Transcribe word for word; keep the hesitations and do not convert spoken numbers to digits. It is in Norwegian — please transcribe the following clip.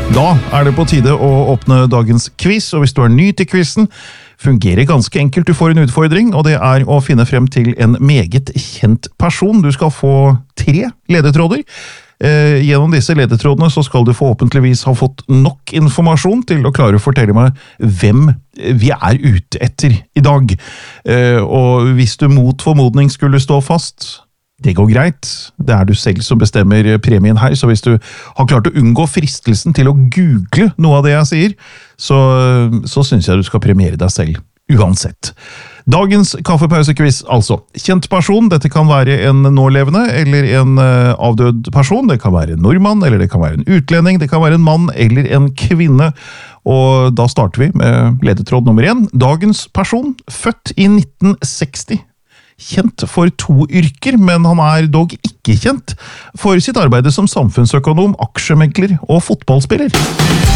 Da er det på tide å åpne dagens quiz, og hvis du er ny til quizen, fungerer ganske enkelt. Du får en utfordring, og det er å finne frem til en meget kjent person. Du skal få tre ledetråder. Eh, gjennom disse ledetrådene så skal du forhåpentligvis ha fått nok informasjon til å klare å fortelle meg hvem vi er ute etter i dag. Eh, og hvis du mot formodning skulle stå fast, det går greit. Det er du selv som bestemmer premien her, så hvis du har klart å unngå fristelsen til å google noe av det jeg sier, så, så synes jeg du skal premiere deg selv, uansett. Dagens kaffepausekviss, altså. Kjent person, dette kan være en nålevende eller en uh, avdød person, det kan være en nordmann, eller det kan være en utlending, det kan være en mann eller en kvinne, og da starter vi med ledetråd nummer én. Dagens person, født i nitten seksti. Kjent for to yrker, men han er dog ikke kjent for sitt arbeid som samfunnsøkonom, aksjemegler og fotballspiller.